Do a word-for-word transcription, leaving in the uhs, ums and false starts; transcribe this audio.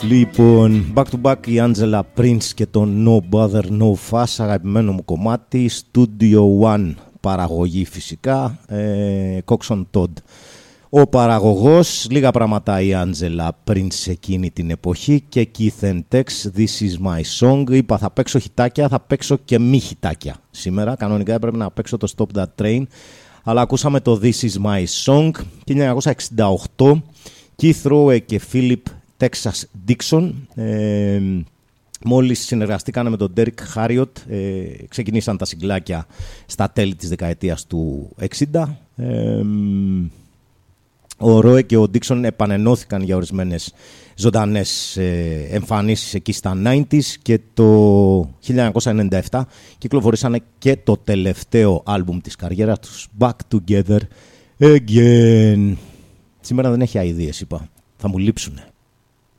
Λοιπόν, back to back η Angela Prince και το No Bother No Fuss, αγαπημένο μου κομμάτι, Studio One, παραγωγή φυσικά, ε, Coxon Todd. Ο παραγωγός, λίγα πράγματα η Angela Prince εκείνη την εποχή και Keith and Tex, This is my song. Είπα θα παίξω χιτάκια, θα παίξω και μη χιτάκια σήμερα. Κανονικά έπρεπε να παίξω το Stop That Train, αλλά ακούσαμε το This is my song. χίλια εννιακόσια εξήντα οκτώ, Keith Rowe και Philip Texas Dixon, ε, μόλις συνεργαστήκανε με τον Derek Harriott, ε, ξεκινήσαν τα συγκλάκια στα τέλη της δεκαετίας του εξήντα. Ε, ο Rowe και ο Dixon επανενώθηκαν για ορισμένες ζωντανές ε, εμφανίσεις εκεί στα ενενήντα και το χίλια εννιακόσια ενενήντα επτά κυκλοφορήσανε και το τελευταίο άλμπουμ της καριέρας τους, Back Together Again. Σήμερα δεν έχει αηδίες, είπα, θα μου λείψουνε.